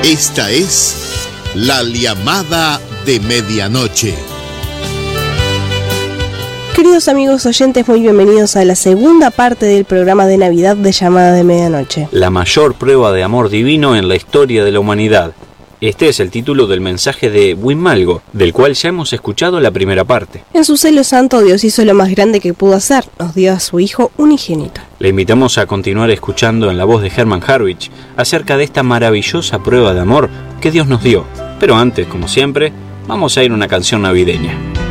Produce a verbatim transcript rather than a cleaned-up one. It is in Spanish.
Esta es la llamada de medianoche. Queridos amigos oyentes, muy bienvenidos a la segunda parte del programa de Navidad de Llamada de Medianoche. La mayor prueba de amor divino en la historia de la humanidad. Este es el título del mensaje de Huimalgo, del cual ya hemos escuchado la primera parte. En su celo santo, Dios hizo lo más grande que pudo hacer, nos dio a su Hijo unigénito. Le invitamos a continuar escuchando en la voz de Hermann Harwich acerca de esta maravillosa prueba de amor que Dios nos dio. Pero antes, como siempre, vamos a ir a una canción navideña.